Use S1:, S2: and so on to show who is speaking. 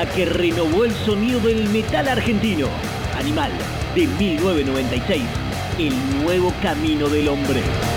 S1: banda que renovó el sonido del metal argentino. Animal, de 1996, el nuevo camino del hombre.